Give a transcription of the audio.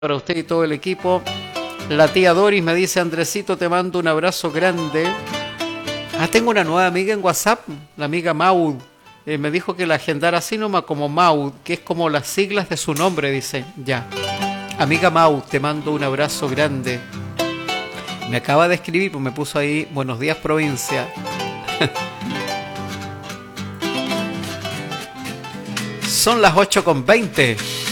para usted y todo el equipo. La tía Doris me dice, Andresito, te mando un abrazo grande. Ah, tengo una nueva amiga en WhatsApp, la amiga Maud. Me dijo que la agendara así nomás como Maud, que es como las siglas de su nombre, dice. Ya. Amiga Maud, te mando un abrazo grande. Me acaba de escribir, pues me puso ahí, buenos días provincia. Son las 8:20.